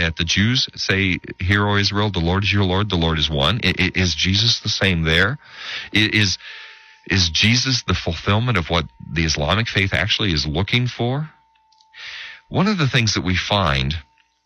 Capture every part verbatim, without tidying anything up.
at the Jews say, "Hear, O Israel, the Lord is your Lord, the Lord is one." I, I, is Jesus the same there? I, is is Jesus the fulfillment of what the Islamic faith actually is looking for? One of the things that we find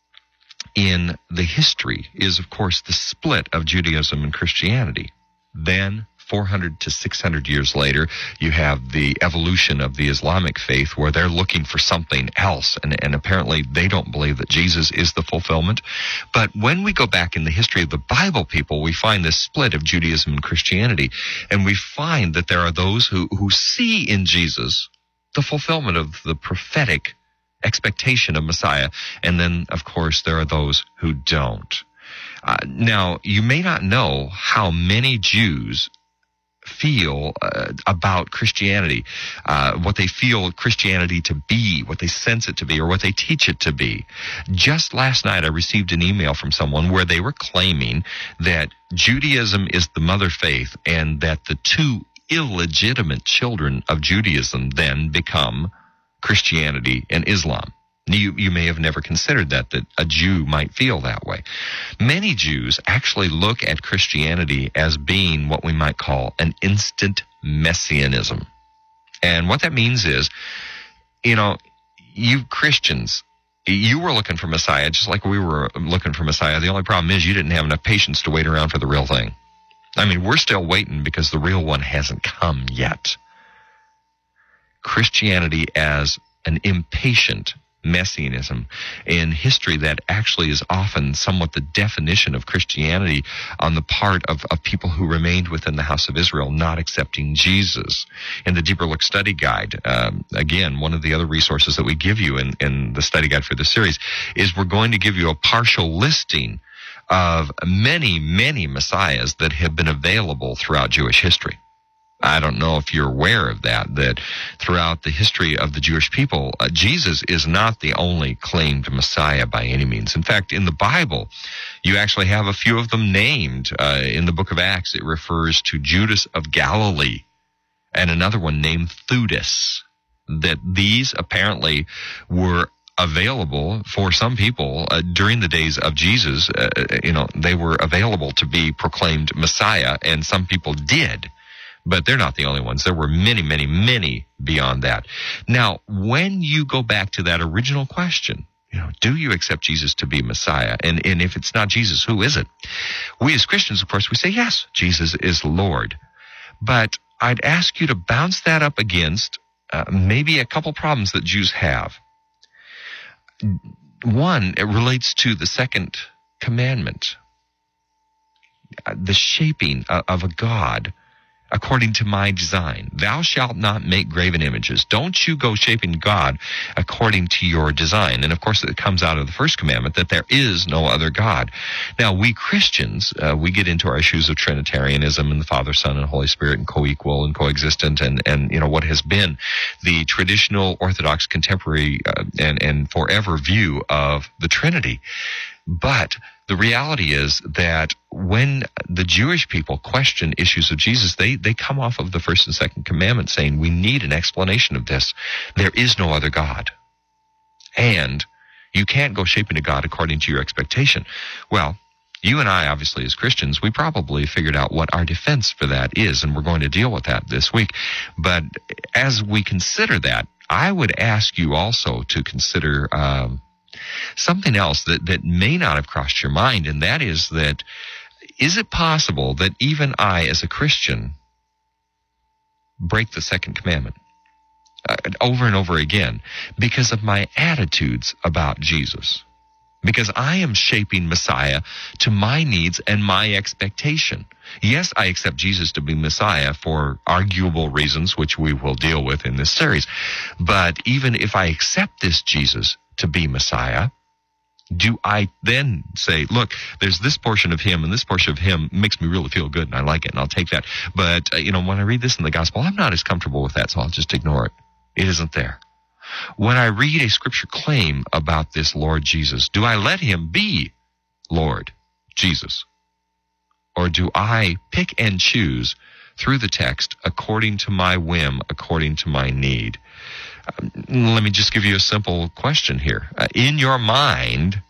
in the history is, of course, the split of Judaism and Christianity. Then, four hundred to six hundred years later, you have the evolution of the Islamic faith where they're looking for something else, and, and apparently they don't believe that Jesus is the fulfillment. But when we go back in the history of the Bible people, we find this split of Judaism and Christianity, and we find that there are those who, who see in Jesus the fulfillment of the prophetic expectation of Messiah, and then, of course, there are those who don't. Uh, now, you may not know how many Jews feel uh, about Christianity, uh, what they feel Christianity to be, what they sense it to be, or what they teach it to be. Just last night, I received an email from someone where they were claiming that Judaism is the mother faith and that the two illegitimate children of Judaism then become Christianity and Islam. You, you may have never considered that, that a Jew might feel that way. Many Jews actually look at Christianity as being what we might call an instant messianism. And what that means is, you know, you Christians, you were looking for Messiah just like we were looking for Messiah. The only problem is you didn't have enough patience to wait around for the real thing. I mean, we're still waiting because the real one hasn't come yet. Christianity as an impatient messianism in history, that actually is often somewhat the definition of Christianity on the part of, of people who remained within the house of Israel, not accepting Jesus. In the Deeper Look Study Guide, um, again, one of the other resources that we give you in, in the study guide for this series is we're going to give you a partial listing of many, many messiahs that have been available throughout Jewish history. I don't know if you're aware of that, that throughout the history of the Jewish people, uh, Jesus is not the only claimed Messiah by any means. In fact, in the Bible, you actually have a few of them named. Uh, in the book of Acts, it refers to Judas of Galilee and another one named Theudas, that these apparently were available for some people uh, during the days of Jesus. Uh, you know, they were available to be proclaimed Messiah, and some people did. But they're not the only ones. There were many, many, many beyond that. Now, when you go back to that original question, you know, do you accept Jesus to be Messiah? And, and if it's not Jesus, who is it? We as Christians, of course, we say, yes, Jesus is Lord. But I'd ask you to bounce that up against uh, maybe a couple problems that Jews have. One, it relates to the second commandment, the shaping of a God according to my design. Thou shalt not make graven images. Don't you go shaping God according to your design. And of course, it comes out of the first commandment that there is no other God. Now, we Christians, uh, we get into our issues of Trinitarianism and the Father, Son, and Holy Spirit, and co-equal and coexistent, and, and you know, what has been the traditional Orthodox contemporary uh, and, and forever view of the Trinity. But the reality is that when the Jewish people question issues of Jesus, they, they come off of the first and second commandment saying, we need an explanation of this. There is no other God. And you can't go shaping a God according to your expectation. Well, you and I, obviously, as Christians, we probably figured out what our defense for that is, and we're going to deal with that this week. But as we consider that, I would ask you also to consider um, something else that, that may not have crossed your mind, and that is that, is it possible that even I, as a Christian, break the second commandment uh, over and over again because of my attitudes about Jesus? Because I am shaping Messiah to my needs and my expectation. Yes, I accept Jesus to be Messiah for arguable reasons, which we will deal with in this series. But even if I accept this Jesus to be Messiah, do I then say, look, there's this portion of him and this portion of him makes me really feel good and I like it and I'll take that. But, uh, you know, when I read this in the gospel, I'm not as comfortable with that, so I'll just ignore it. It isn't there. When I read a scripture claim about this Lord Jesus, do I let him be Lord Jesus? Or do I pick and choose through the text according to my whim, according to my need? Um, let me just give you a simple question here. Uh, in your mind,